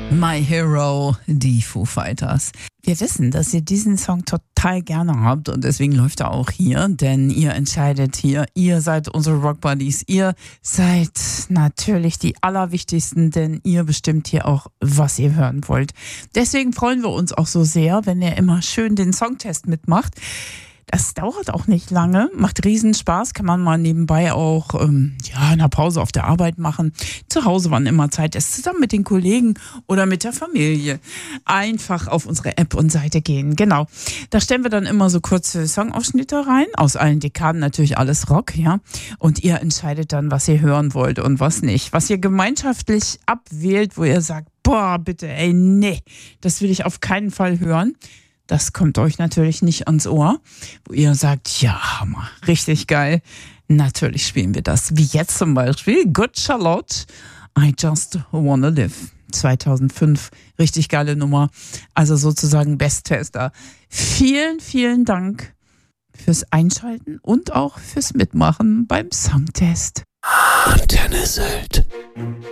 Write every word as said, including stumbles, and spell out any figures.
My Hero, die Foo Fighters. Wir wissen, dass ihr diesen Song total gerne habt und deswegen läuft er auch hier, denn ihr entscheidet hier, ihr seid unsere Rock Buddies, ihr seid natürlich die Allerwichtigsten, denn ihr bestimmt hier auch, was ihr hören wollt. Deswegen freuen wir uns auch so sehr, wenn ihr immer schön den Songtest mitmacht. Das dauert auch nicht lange, macht riesen Spaß, kann man mal nebenbei auch ähm, ja, in der Pause auf der Arbeit machen. Zu Hause, wann immer Zeit ist, zusammen mit den Kollegen oder mit der Familie. Einfach auf unsere App und Seite gehen, genau. Da stellen wir dann immer so kurze Songausschnitte rein, aus allen Dekaden natürlich alles Rock, ja. Und ihr entscheidet dann, was ihr hören wollt und was nicht. Was ihr gemeinschaftlich abwählt, wo ihr sagt, boah, bitte, ey, nee, das will ich auf keinen Fall hören. Das kommt euch natürlich nicht ans Ohr, wo ihr sagt, ja, Hammer, richtig geil. Natürlich spielen wir das. Wie jetzt zum Beispiel Good Charlotte, I Just Wanna Live. zweitausendfünf, richtig geile Nummer. Also sozusagen Besttester. Vielen, vielen Dank fürs Einschalten und auch fürs Mitmachen beim Songtest. Antenne Sylt.